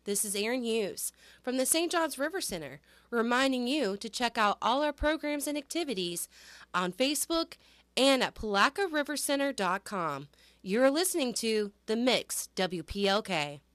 This is Erin Hughes from the St. Johns River Center, reminding you to check out all our programs and activities on Facebook and at PalacaRiverCenter.com. You're listening to The Mix, WPLK.